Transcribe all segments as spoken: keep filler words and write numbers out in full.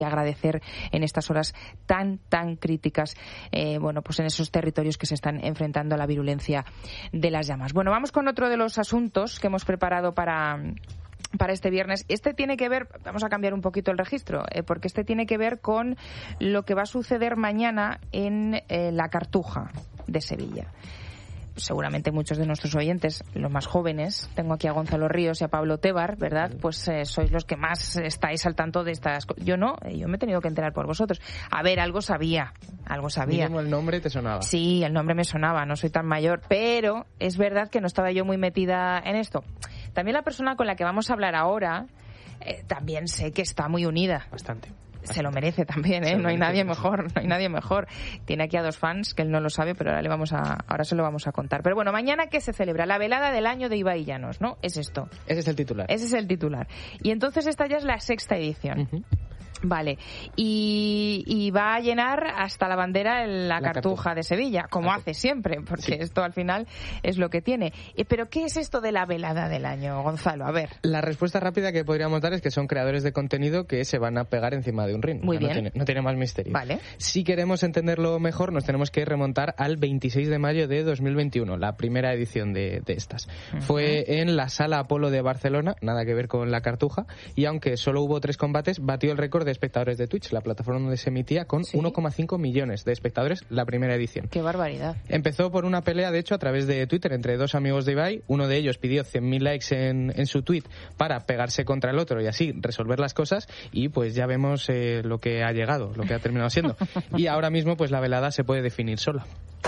y agradecer en estas horas tan, tan críticas, eh, bueno, pues en esos territorios que se están enfrentando a la virulencia de las llamas. Bueno, vamos con otro de los asuntos que hemos preparado para... para este viernes. Este tiene que ver, vamos a cambiar un poquito el registro, eh, porque este tiene que ver con lo que va a suceder mañana en eh, la Cartuja de Sevilla. Seguramente muchos de nuestros oyentes, los más jóvenes, tengo aquí a Gonzalo Ríos y a Pablo Tebar, ¿verdad? Pues eh, sois los que más estáis al tanto de estas cosas. Yo no, yo me he tenido que enterar por vosotros. A ver, algo sabía, algo sabía. Mínimo el nombre te sonaba. Sí, el nombre me sonaba, no soy tan mayor, pero es verdad que no estaba yo muy metida en esto. También la persona con la que vamos a hablar ahora, eh, también sé que está muy unida. Bastante. Se lo merece también, ¿eh? No hay nadie mejor, no hay nadie mejor. Tiene aquí a dos fans que él no lo sabe, pero ahora le vamos a, ahora se lo vamos a contar. Pero bueno, mañana ¿qué se celebra? La velada del año de Ibai Llanos, ¿no? Es esto. Ese es el titular. Ese es el titular. Y entonces esta ya es la sexta edición. Uh-huh. Vale, y, y va a llenar hasta la bandera en la, la Cartuja, Cartuja de Sevilla, como okay. hace siempre, porque sí. esto al final es lo que tiene. Pero ¿qué es esto de la velada del año, Gonzalo? A ver. La respuesta rápida que podríamos dar es que son creadores de contenido que se van a pegar encima de un ring. Muy no, bien. No tiene, no tiene más misterio. Vale. Si queremos entenderlo mejor, nos tenemos que remontar al veintiséis de mayo de dos mil veintiuno, la primera edición de, de estas. Uh-huh. Fue en la Sala Apolo de Barcelona, nada que ver con la Cartuja, y aunque solo hubo tres combates, batió el récord de espectadores de Twitch, la plataforma donde se emitía, con ¿Sí? uno coma cinco millones de espectadores la primera edición. ¡Qué barbaridad! Empezó por una pelea, de hecho, a través de Twitter entre dos amigos de Ibai. Uno de ellos pidió cien mil likes en, en su tweet para pegarse contra el otro y así resolver las cosas, y pues ya vemos eh, lo que ha llegado, lo que ha terminado siendo. Y ahora mismo pues la velada se puede definir sola.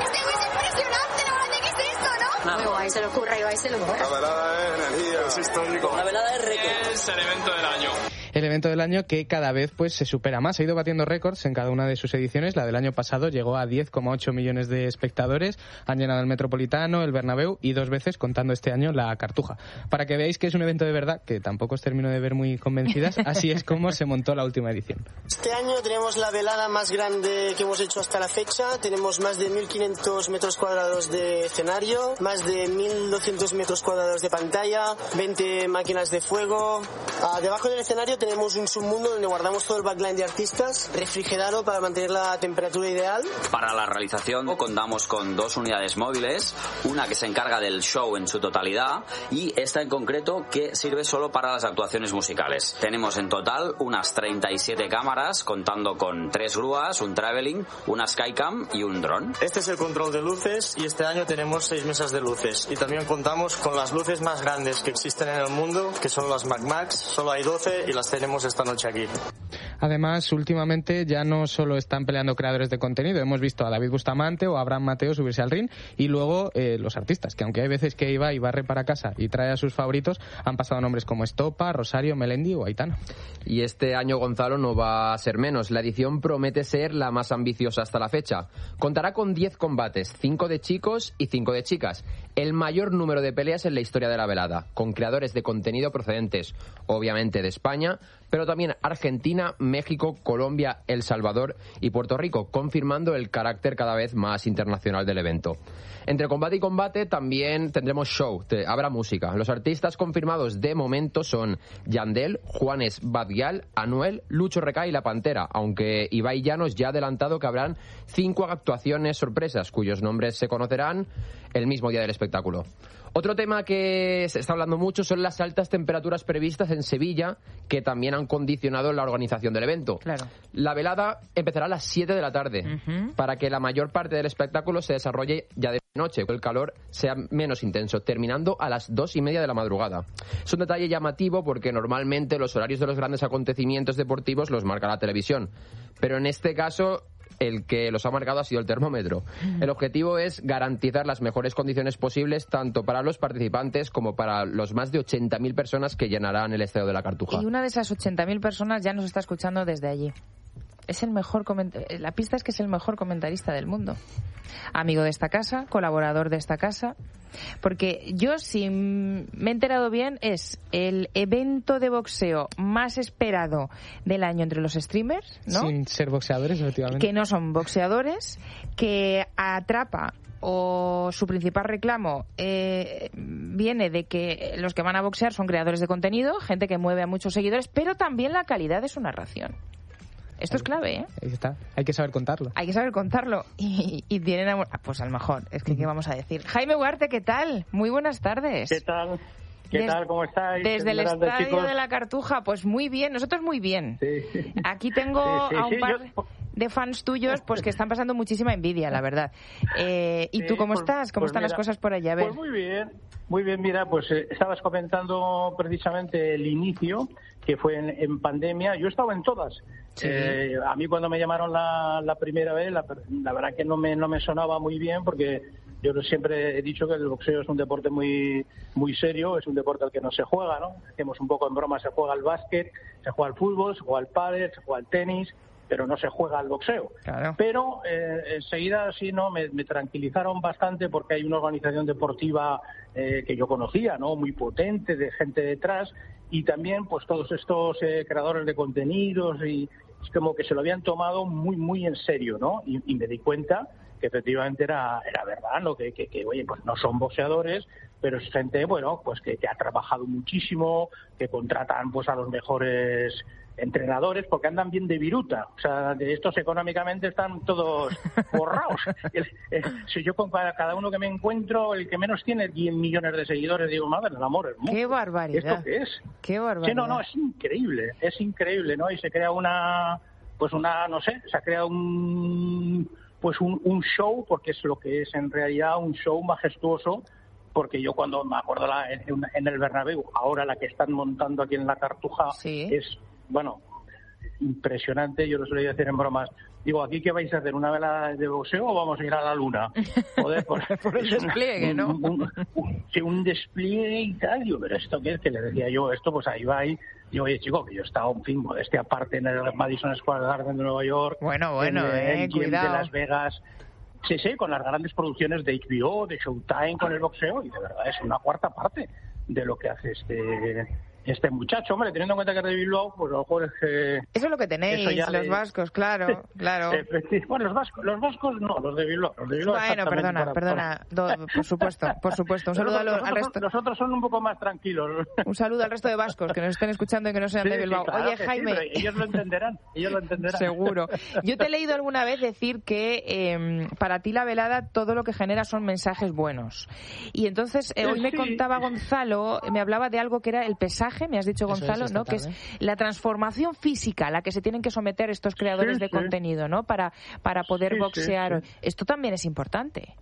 No, Ibai se le ocurre, Ibai se le ocurre. La velada es energía, es histórico. La velada es récord. Es el evento del año. El evento del año que cada vez pues se supera más. Ha ido batiendo récords en cada una de sus ediciones. La del año pasado llegó a diez coma ocho millones de espectadores. Han llenado el Metropolitano, el Bernabéu y dos veces, contando este año, la Cartuja. Para que veáis que es un evento de verdad, que tampoco os termino de ver muy convencidas, así es como se montó la última edición. Este año tenemos la velada más grande que hemos hecho hasta la fecha. Tenemos más de mil quinientos metros cuadrados de escenario, más de mil doscientos metros cuadrados de pantalla, veinte máquinas de fuego. Ah, debajo del escenario tenemos un submundo donde guardamos todo el backline de artistas, refrigerado para mantener la temperatura ideal. Para la realización contamos con dos unidades móviles, una que se encarga del show en su totalidad y esta en concreto que sirve solo para las actuaciones musicales. Tenemos en total unas treinta y siete cámaras, contando con tres grúas, un traveling, una Skycam y un dron. Este es el control de luces y este año tenemos seis mesas de luces. Y también contamos con las luces más grandes que existen en el mundo, que son las Mac Max. Solo hay doce y las tenemos esta noche aquí. Además, últimamente ya no solo están peleando creadores de contenido, hemos visto a David Bustamante o a Abraham Mateo subirse al ring, y luego eh, los artistas, que aunque hay veces que Ibai barre para casa y trae a sus favoritos, han pasado nombres como Estopa, Rosario, Melendi o Aitana. Y este año, Gonzalo, no va a ser menos. La edición promete ser la más ambiciosa hasta la fecha. Contará con diez combates, cinco de chicos y cinco de chicas. El mayor número de peleas en la historia de la velada, con creadores de contenido procedentes, obviamente, de España, pero también Argentina, México, Colombia, El Salvador y Puerto Rico, confirmando el carácter cada vez más internacional del evento. Entre combate y combate también tendremos show, te, habrá música. Los artistas confirmados de momento son Yandel, Juanes Badial, Anuel, Lucho Recá y La Pantera, aunque Ibai Llanos ya ha adelantado que habrán cinco actuaciones sorpresas, cuyos nombres se conocerán el mismo día del espectáculo. Otro tema que se está hablando mucho son las altas temperaturas previstas en Sevilla, que también han condicionado la organización del evento. Claro. La velada empezará a las siete de la tarde, uh-huh. para que la mayor parte del espectáculo se desarrolle ya de noche, que el calor sea menos intenso, terminando a las dos y media de la madrugada. Es un detalle llamativo porque normalmente los horarios de los grandes acontecimientos deportivos los marca la televisión, pero en este caso el que los ha marcado ha sido el termómetro. El objetivo es garantizar las mejores condiciones posibles tanto para los participantes como para los más de ochenta mil personas que llenarán el estadio de la Cartuja. Y una de esas ochenta mil personas ya nos está escuchando desde allí. Es el mejor coment- la pista es que es el mejor comentarista del mundo. Amigo de esta casa, colaborador de esta casa. Porque yo, si me he enterado bien, es el evento de boxeo más esperado del año entre los streamers, ¿no? Sin ser boxeadores, efectivamente. Que no son boxeadores, que atrapa, o su principal reclamo eh, viene de que los que van a boxear son creadores de contenido, gente que mueve a muchos seguidores, pero también la calidad de su narración. Esto es clave, ¿eh? Ahí está. Hay que saber contarlo. Hay que saber contarlo. Y, y tienen... A... Pues a lo mejor. Es que, ¿qué vamos a decir? Jaime Ugarte, ¿qué tal? Muy buenas tardes. ¿Qué tal? ¿Qué Des... tal? ¿Cómo estáis? Desde el Grande, estadio chicos? de la Cartuja, pues muy bien. Nosotros muy bien. Sí. Aquí tengo sí, sí, a un sí, par yo... de fans tuyos pues que están pasando muchísima envidia, la verdad. Eh, ¿Y sí, tú cómo pues, estás? ¿Cómo pues están mira, las cosas por allá? A ver. Pues muy bien. Muy bien, mira, pues eh, estabas comentando precisamente el inicio, que fue en, en pandemia. Yo he estado en todas. Sí. Eh, a mí cuando me llamaron la, la primera vez, la, la verdad que no me, no me sonaba muy bien, porque yo siempre he dicho que el boxeo es un deporte muy muy serio, es un deporte al que no se juega, ¿no? Hacemos un poco en broma, se juega al básquet, se juega al fútbol, se juega al pádel, se juega al tenis, pero no se juega al boxeo. Claro. Pero eh, enseguida sí, ¿no? Me, me tranquilizaron bastante porque hay una organización deportiva eh, que yo conocía, ¿no? Muy potente, de gente detrás, y también pues todos estos eh, creadores de contenidos, y es como que se lo habían tomado muy, muy en serio, ¿no? Y, y me di cuenta que efectivamente era, era verdad, ¿no? Que, que, que, oye, pues no son boxeadores, pero es gente, bueno, pues que, que ha trabajado muchísimo, que contratan pues a los mejores entrenadores porque andan bien de viruta, o sea, de estos económicamente están todos borrados. El, el, si yo con cada, cada uno que me encuentro, el que menos tiene diez millones de seguidores, digo, madre del amor hermoso. ¡Qué barbaridad! ¿Esto qué es? ¡Qué barbaridad! Sí, no, no, es increíble, es increíble, ¿no? Y se crea una, pues una, no sé, se ha creado un, pues un, un show, porque es lo que es en realidad un show majestuoso, porque yo cuando me acuerdo la, en, en el Bernabéu, ahora la que están montando aquí en la Cartuja, sí. es, bueno, impresionante. Yo lo solía decir en bromas. Digo, ¿aquí qué vais a hacer? ¿Una vela de boxeo o vamos a ir a la luna? Joder, por, por el despliegue, un, ¿no? Un, un, un, un despliegue y tal. Digo, ¿pero esto qué es? Que le decía yo, esto pues ahí va y digo, oye, chico, que yo he estado, en fin, modestia aparte en el Madison Square Garden de Nueva York. Bueno, bueno, en, eh, en Gym cuidado. de Las Vegas. Sí, sí, con las grandes producciones de H B O, de Showtime, con el boxeo, y de verdad es una cuarta parte de lo que hace este este muchacho. Hombre, teniendo en cuenta que es de Bilbao, pues a lo mejor es que... Eso es lo que tenéis, los le... vascos, claro, claro. Bueno, los vascos, los vascos no, los de Bilbao. Los de Bilbao bueno, perdona, para, perdona, para... Do, por supuesto, por supuesto. Un saludo nosotros, al resto. Los otros son un poco más tranquilos. Un saludo al resto de vascos que nos estén escuchando y que no sean sí, de Bilbao. Sí, claro Oye, Jaime... Sí, ellos lo entenderán, ellos lo entenderán. Seguro. Yo te he leído alguna vez decir que eh, para ti la velada todo lo que genera son mensajes buenos. Y entonces eh, hoy me sí. contaba Gonzalo, me hablaba de algo que era el pesaje, me has dicho Gonzalo, ¿no? Que es la transformación física a la que se tienen que someter estos creadores sí, de sí. contenido, ¿no? Para, para poder sí, boxear. Sí, sí. Esto también es importante.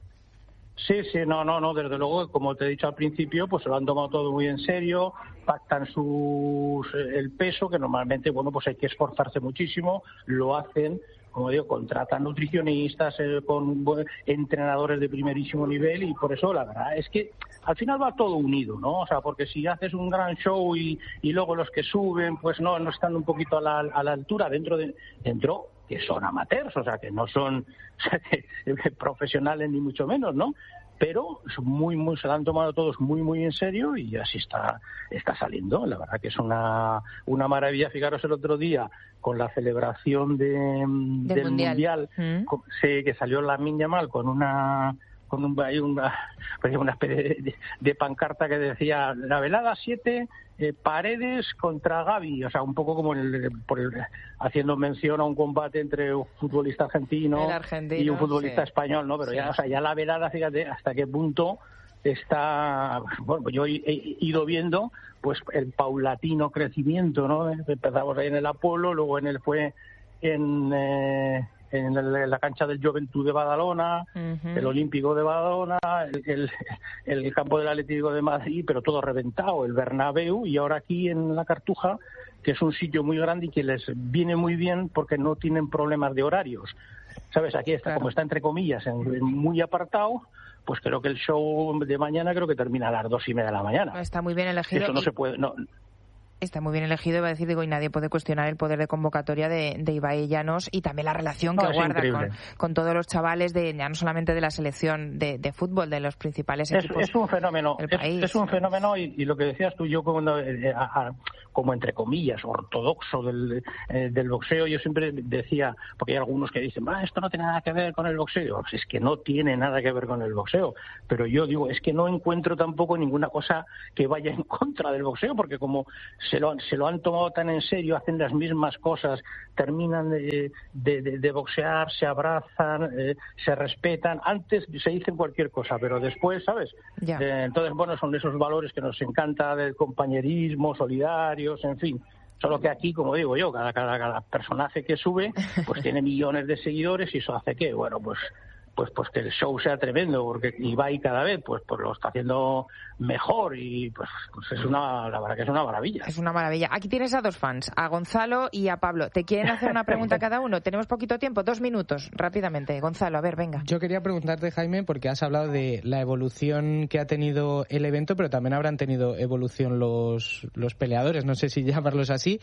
Sí, sí, no, no, no, desde luego, como te he dicho al principio, pues se lo han tomado todo muy en serio, pactan sus, el peso, que normalmente, bueno, pues hay que esforzarse muchísimo, lo hacen, como digo, contratan nutricionistas, eh, con bueno, entrenadores de primerísimo nivel, y por eso la verdad es que al final va todo unido, ¿no? O sea, porque si haces un gran show y, y luego los que suben, pues no, no están un poquito a la, a la altura dentro de, dentro que son amateurs, o sea, que no son o sea, que, que profesionales ni mucho menos, ¿no? Pero muy, muy, se lo han tomado todos muy, muy en serio y así está, está saliendo. La verdad que es una, una maravilla. Fijaros el otro día con la celebración de, del, del Mundial, mundial ¿Mm? con, sí, que salió Lamine Yamal con una con un, hay una, una especie de, de pancarta que decía la velada siete eh, Paredes contra Gavi, o sea, un poco como el, por el, haciendo mención a un combate entre un futbolista argentino, argentino y un futbolista sí. español, ¿no? Pero sí. ya, o sea, ya la velada, fíjate hasta qué punto está, bueno, yo he, he ido viendo pues el paulatino crecimiento, ¿no? Empezamos ahí en el Apolo, luego en el fue en eh, en, el, en la cancha del Juventud de Badalona, uh-huh. el Olímpico de Badalona, el, el, el campo del Atlético de Madrid, pero todo reventado, el Bernabéu, y ahora aquí en la Cartuja, que es un sitio muy grande y que les viene muy bien porque no tienen problemas de horarios. ¿Sabes? Aquí está, claro. como está entre comillas, en, en muy apartado, pues creo que el show de mañana creo que termina a las dos y media de la mañana. Está muy bien elegido. Eso no y... se puede... No, Está muy bien elegido, iba a decir, digo, y nadie puede cuestionar el poder de convocatoria de, de Ibai Llanos y también la relación que no, guarda con, con todos los chavales, de ya no solamente de la selección de, de fútbol, de los principales es, equipos es un fenómeno, del es, país. Es un fenómeno y, y lo que decías tú, yo como, eh, a, a, como entre comillas, ortodoxo del, eh, del boxeo, yo siempre decía, porque hay algunos que dicen, ah, esto no tiene nada que ver con el boxeo. Pues es que no tiene nada que ver con el boxeo, pero yo digo, es que no encuentro tampoco ninguna cosa que vaya en contra del boxeo, porque como se lo, se lo han tomado tan en serio, hacen las mismas cosas, terminan de, de, de, de boxear, se abrazan, eh, se respetan. Antes se dicen cualquier cosa, pero después, ¿sabes? Eh, entonces, bueno, son esos valores que nos encanta, del compañerismo, solidarios, en fin. Solo que aquí, como digo yo, cada, cada, cada personaje que sube pues tiene millones de seguidores y eso hace que, bueno, pues pues pues que el show sea tremendo, porque Ibai cada vez pues pues lo está haciendo mejor y pues, pues es una, la verdad que es una maravilla. Es una maravilla. Aquí tienes a dos fans, a Gonzalo y a Pablo. ¿Te quieren hacer una pregunta cada uno? Tenemos poquito tiempo, dos minutos, rápidamente. Gonzalo, a ver, venga. Yo quería preguntarte, Jaime, porque has hablado de la evolución que ha tenido el evento, pero también habrán tenido evolución los, los peleadores, no sé si llamarlos así,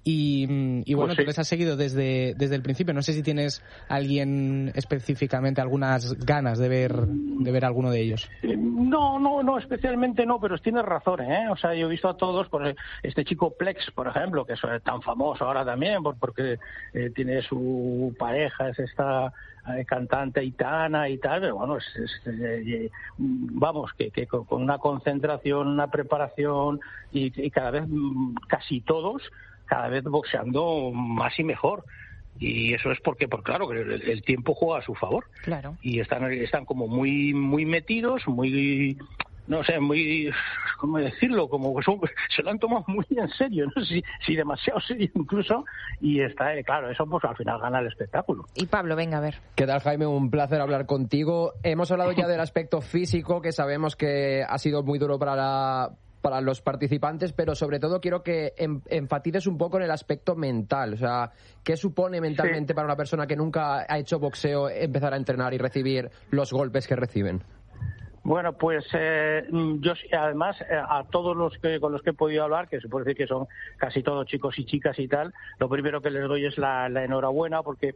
y, y bueno, pues sí. Tú les has seguido desde, desde el principio. No sé si tienes alguien específicamente, algunas ganas de ver, de ver alguno de ellos. No, no, no, especialmente no, pero tienes razón, ¿eh? O sea, yo he visto a todos, por este chico Plex, por ejemplo, que es tan famoso ahora también, por, porque eh, tiene su pareja, es esta eh, cantante Aitana y tal, pero bueno, es, es eh, vamos, que, que con una concentración, una preparación y, y cada vez, casi todos, cada vez boxeando más y mejor. Y eso es porque, porque claro, que el, el tiempo juega a su favor. Claro. Y están están como muy muy metidos, muy, no sé, muy, ¿cómo decirlo? Como que son, se lo han tomado muy en serio, no sé si, si demasiado serio incluso, y está, claro, eso pues al final gana el espectáculo. Y Pablo, venga, a ver. ¿Qué tal, Jaime? Un placer hablar contigo. Hemos hablado ya del aspecto físico, que sabemos que ha sido muy duro para la... para los participantes, pero sobre todo quiero que em, enfatices un poco en el aspecto mental. O sea, ¿qué supone mentalmente sí. para una persona que nunca ha hecho boxeo empezar a entrenar y recibir los golpes que reciben? Bueno, pues eh, yo además a todos los que con los que he podido hablar, que se puede decir que son casi todos chicos y chicas y tal, lo primero que les doy es la, la enhorabuena, porque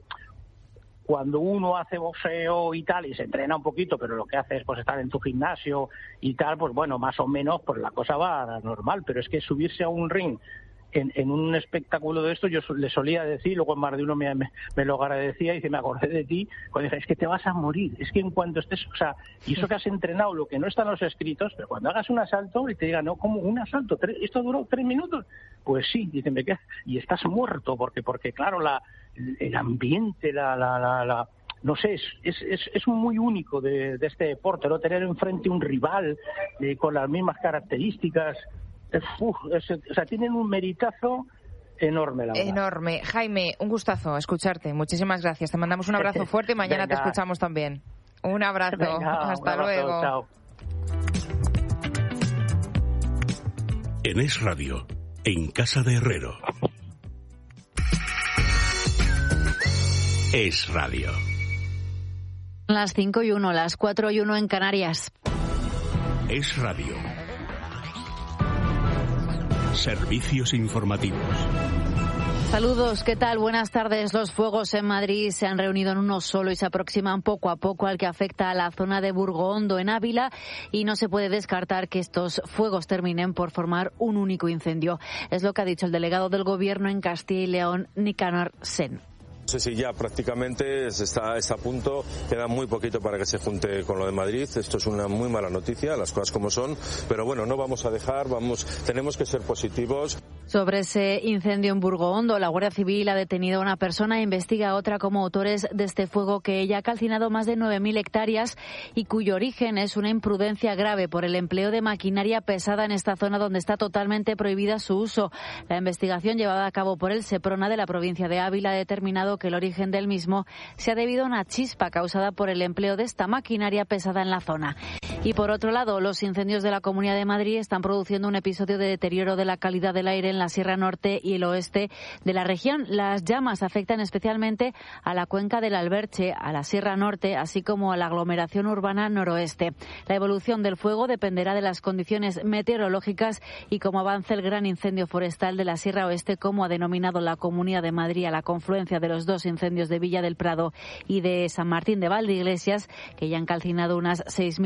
cuando uno hace boxeo y tal y se entrena un poquito, pero lo que hace es pues estar en tu gimnasio y tal, pues bueno, más o menos pues la cosa va normal, pero es que subirse a un ring en, en un espectáculo de esto, yo le solía decir, luego más de uno me, me, me lo agradecía y dice, me acordé de ti, cuando dije, es que te vas a morir, es que en cuanto estés, o sea, y eso que has entrenado, lo que no está en los escritos, pero cuando hagas un asalto y te digan, no, ¿cómo un asalto? ¿Esto duró tres minutos? Pues sí, dicen, me quedas, y estás muerto, porque, porque claro, la el ambiente, la, la, la, la no sé, es, es, es muy único de, de este deporte, ¿no? Tener enfrente un rival eh, con las mismas características, es, uf, es, o sea, tienen un meritazo enorme, la verdad. Enorme. Jaime, un gustazo escucharte, muchísimas gracias, te mandamos un abrazo fuerte y mañana Venga. Te escuchamos también. Un abrazo, Venga, hasta un abrazo, luego. Chao. En Es Radio, en Casa de Herrero. Es Radio. Las cinco y uno, las cuatro y uno en Canarias. Es Radio. Servicios informativos. Saludos, ¿qué tal? Buenas tardes. Los fuegos en Madrid se han reunido en uno solo y se aproximan poco a poco al que afecta a la zona de Burgoondo, en Ávila, y no se puede descartar que estos fuegos terminen por formar un único incendio. Es lo que ha dicho el delegado del Gobierno en Castilla y León, Nicanor Sen. No sé si ya prácticamente está, está a punto, queda muy poquito para que se junte con lo de Madrid. Esto es una muy mala noticia, las cosas como son, pero bueno, no vamos a dejar, vamos, tenemos que ser positivos. Sobre ese incendio en Burgoondo, la Guardia Civil ha detenido a una persona e investiga a otra como autores de este fuego que ya ha calcinado más de nueve mil hectáreas y cuyo origen es una imprudencia grave por el empleo de maquinaria pesada en esta zona donde está totalmente prohibida su uso. La investigación llevada a cabo por el Seprona de la provincia de Ávila ha determinado que el origen del mismo se ha debido a una chispa causada por el empleo de esta maquinaria pesada en la zona. Y por otro lado, los incendios de la Comunidad de Madrid están produciendo un episodio de deterioro de la calidad del aire en la Sierra Norte y el oeste de la región. Las llamas afectan especialmente a la cuenca del Alberche, a la Sierra Norte, así como a la aglomeración urbana noroeste. La evolución del fuego dependerá de las condiciones meteorológicas y cómo avance el gran incendio forestal de la Sierra Oeste, como ha denominado la Comunidad de Madrid a la confluencia de los dos incendios de Villa del Prado y de San Martín de Valdeiglesias, que ya han calcinado unas seis mil hectáreas.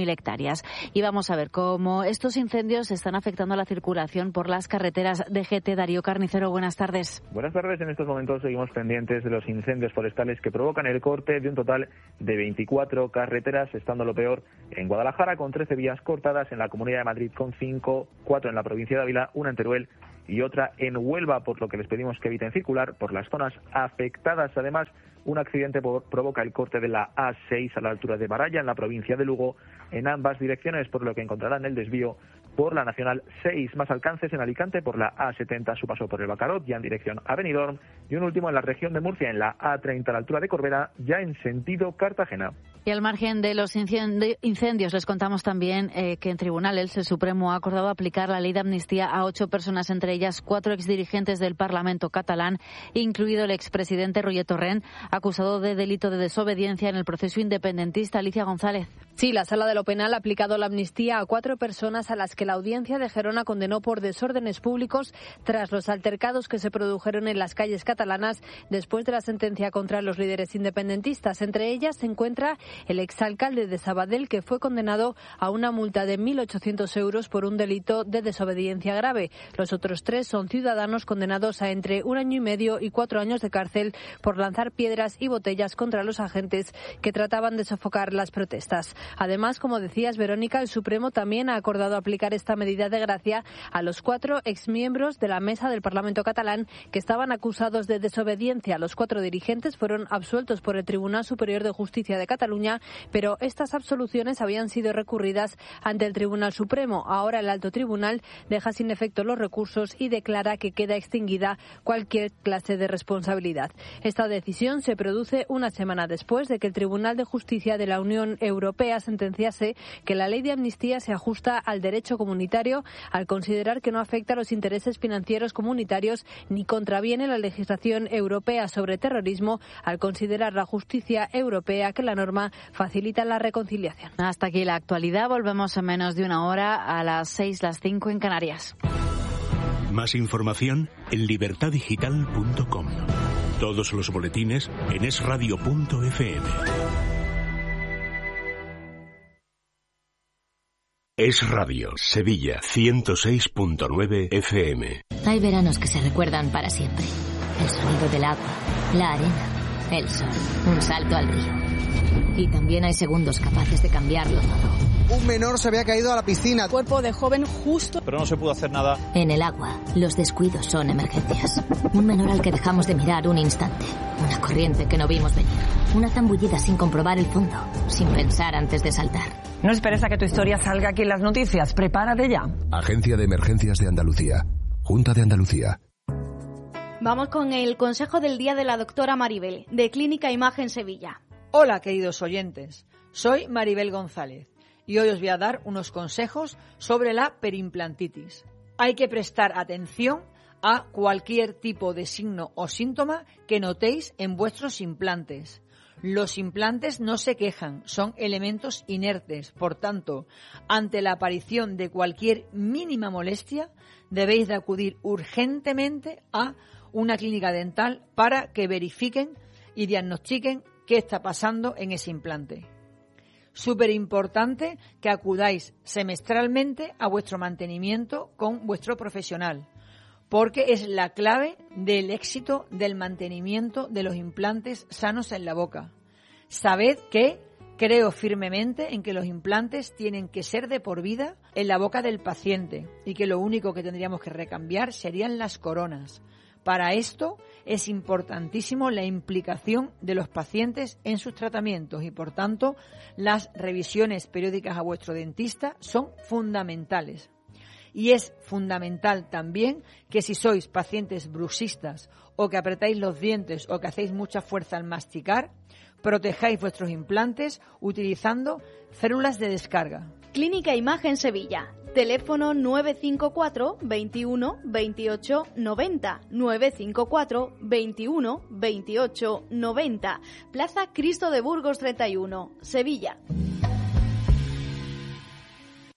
Canarias. Y vamos a ver cómo estos incendios están afectando a la circulación por las carreteras de G T. Darío Carnicero, buenas tardes. Buenas tardes. En estos momentos seguimos pendientes de los incendios forestales que provocan el corte de un total de veinticuatro carreteras, estando lo peor en Guadalajara, con trece vías cortadas, en la Comunidad de Madrid con cinco, cuatro en la provincia de Ávila, una en Teruel y otra en Huelva, por lo que les pedimos que eviten circular por las zonas afectadas. Además, un accidente provoca el corte de la A seis a la altura de Baralla, en la provincia de Lugo, en ambas direcciones, por lo que encontrarán el desvío por la Nacional seis. Más alcances en Alicante por la A setenta a su paso por el Bacarot, ya en dirección a Benidorm, y un último en la región de Murcia, en la A treinta a la altura de Corbera, ya en sentido Cartagena. Y al margen de los incendios, les contamos también eh, que en tribunales el Supremo ha acordado aplicar la ley de amnistía a ocho personas, entre ellas cuatro exdirigentes del Parlamento catalán, incluido el expresidente Roger Torrent, acusado de delito de desobediencia en el proceso independentista. Alicia González. Sí, la Sala de lo Penal ha aplicado la amnistía a cuatro personas a las que la Audiencia de Gerona condenó por desórdenes públicos tras los altercados que se produjeron en las calles catalanas después de la sentencia contra los líderes independentistas. Entre ellas se encuentra el exalcalde de Sabadell, que fue condenado a una multa de mil ochocientos euros por un delito de desobediencia grave. Los otros tres son ciudadanos condenados a entre un año y medio y cuatro años de cárcel por lanzar piedras y botellas contra los agentes que trataban de sofocar las protestas. Además, como decías, Verónica, el Supremo también ha acordado aplicar esta medida de gracia a los cuatro exmiembros de la mesa del Parlamento catalán que estaban acusados de desobediencia. Los cuatro dirigentes fueron absueltos por el Tribunal Superior de Justicia de Cataluña, pero estas absoluciones habían sido recurridas ante el Tribunal Supremo. Ahora el Alto Tribunal deja sin efecto los recursos y declara que queda extinguida cualquier clase de responsabilidad. Esta decisión se produce una semana después de que el Tribunal de Justicia de la Unión Europea sentenciase que la ley de amnistía se ajusta al derecho comunitario al considerar que no afecta a los intereses financieros comunitarios ni contraviene la legislación europea sobre terrorismo, al considerar la justicia europea que la norma facilita la reconciliación. Hasta aquí la actualidad. Volvemos en menos de una hora, a las seis, las cinco en Canarias. Más información en libertad digital punto com. Todos los boletines en es radio punto efe eme. Es Radio, Sevilla, ciento seis punto nueve efe eme. Hay veranos que se recuerdan para siempre. El sonido del agua, la arena, el sol, un salto al río. Y también hay segundos capaces de cambiarlo todo. Un menor se había caído a la piscina. Cuerpo de joven justo. Pero no se pudo hacer nada. En el agua, los descuidos son emergencias. Un menor al que dejamos de mirar un instante. Una corriente que no vimos venir. Una zambullida sin comprobar el fondo. Sin pensar antes de saltar. No esperes a que tu historia salga aquí en las noticias. Prepárate ya. Agencia de Emergencias de Andalucía. Junta de Andalucía. Vamos con el consejo del día de la doctora Maribel, de Clínica Imagen Sevilla. Hola, queridos oyentes. Soy Maribel González y hoy os voy a dar unos consejos sobre la periimplantitis. Hay que prestar atención a cualquier tipo de signo o síntoma que notéis en vuestros implantes. Los implantes no se quejan, son elementos inertes. Por tanto, ante la aparición de cualquier mínima molestia, debéis de acudir urgentemente a una clínica dental para que verifiquen y diagnostiquen qué está pasando en ese implante. Súper importante que acudáis semestralmente a vuestro mantenimiento con vuestro profesional, porque es la clave del éxito del mantenimiento de los implantes sanos en la boca. Sabed que creo firmemente en que los implantes tienen que ser de por vida en la boca del paciente y que lo único que tendríamos que recambiar serían las coronas. Para esto es importantísimo la implicación de los pacientes en sus tratamientos y, por tanto, las revisiones periódicas a vuestro dentista son fundamentales. Y es fundamental también que si sois pacientes bruxistas o que apretáis los dientes o que hacéis mucha fuerza al masticar, protejáis vuestros implantes utilizando células de descarga. Clínica Imagen Sevilla. Teléfono nueve cinco cuatro, veintiuno, veintiocho, noventa, nueve cinco cuatro, veintiuno, veintiocho, noventa. Plaza Cristo de Burgos treinta y uno, Sevilla.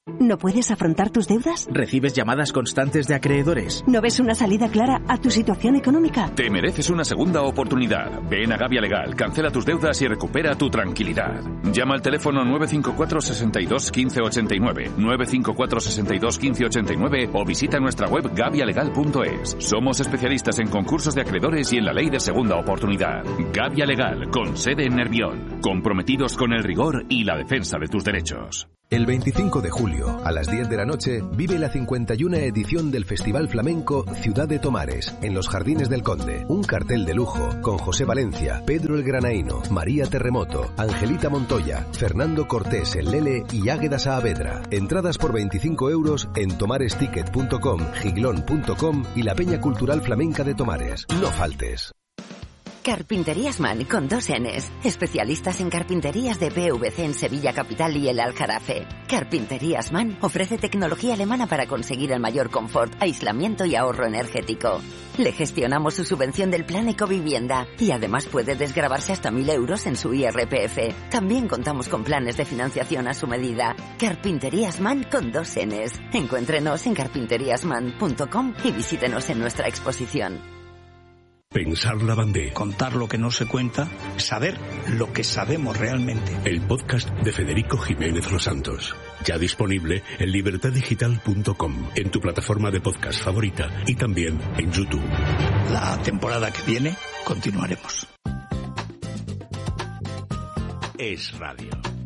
¿No puedes afrontar tus deudas? ¿Recibes llamadas constantes de acreedores? ¿No ves una salida clara a tu situación económica? Te mereces una segunda oportunidad. Ven a Gavia Legal, cancela tus deudas y recupera tu tranquilidad. Llama al teléfono nueve cinco cuatro, seis dos, uno cinco ocho nueve, nueve cinco cuatro, seis dos, uno cinco ocho nueve o visita nuestra web gavia legal punto es. Somos especialistas en concursos de acreedores y en la ley de segunda oportunidad. Gavia Legal, con sede en Nervión. Comprometidos con el rigor y la defensa de tus derechos. El veinticinco de julio, a las diez de la noche, vive la cincuenta y una edición del Festival Flamenco Ciudad de Tomares, en los Jardines del Conde. Un cartel de lujo con José Valencia, Pedro el Granaíno, María Terremoto, Angelita Montoya, Fernando Cortés el Lele y Águeda Saavedra. Entradas por veinticinco euros en tomaresticket punto com, giglón punto com y la Peña Cultural Flamenca de Tomares. No faltes. Carpinterías Man con dos N's. Especialistas en carpinterías de P V C en Sevilla Capital y el Aljarafe. Carpinterías Man ofrece tecnología alemana para conseguir el mayor confort, aislamiento y ahorro energético. Le gestionamos su subvención del plan Ecovivienda y además puede desgravarse hasta mil euros en su I R P F. También contamos con planes de financiación a su medida. Carpinterías Man con dos N's. Encuéntrenos en carpinterías man punto com y visítenos en nuestra exposición. Pensar la bandera. Contar lo que no se cuenta, saber lo que sabemos realmente. El podcast de Federico Jiménez Los Santos. Ya disponible en libertad digital punto com, en tu plataforma de podcast favorita y también en YouTube. La temporada que viene continuaremos. Es Radio.